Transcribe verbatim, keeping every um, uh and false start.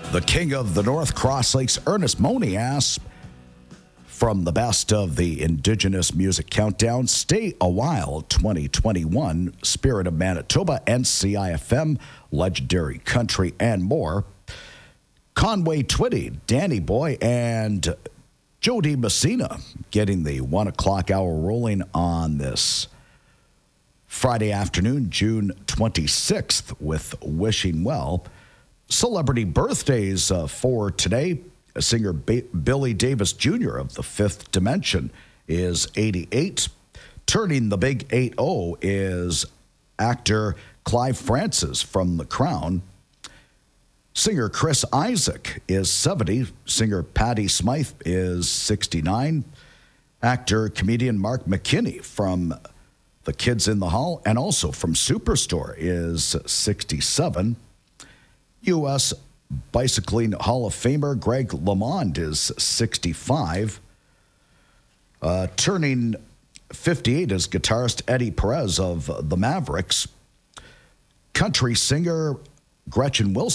The king of the North Cross Lakes, Ernest Money, asks from the best of the Indigenous Music Countdown, Stay a While twenty twenty-one, Spirit of Manitoba, N C I F M, Legendary Country, and more. Conway Twitty, Danny Boy, and Jody Messina getting the one o'clock hour rolling on this Friday afternoon, June twenty-sixth, with Wishing Well. Celebrity birthdays uh, for today. Singer ba- Billy Davis Junior of the Fifth Dimension is eighty-eight. Turning the big eight oh is actor Clive Francis from The Crown. Singer Chris Isaac is seventy. Singer Patty Smythe is sixty-nine. Actor, comedian Mark McKinney from The Kids in the Hall and also from Superstore is sixty-seven. U S Bicycling Hall of Famer Greg LeMond is sixty-five. Uh, turning fifty-eight is guitarist Eddie Perez of the Mavericks. Country singer Gretchen Wilson